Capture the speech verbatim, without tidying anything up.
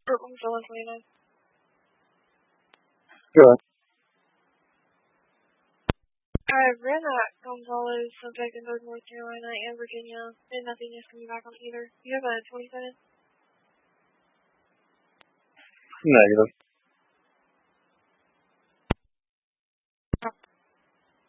Or I'm still on twenty-nine. Good. I ran that Gonzalez subject in both North Carolina and Virginia, and nothing is coming back on either. Do you have a twenty-seven? Negative.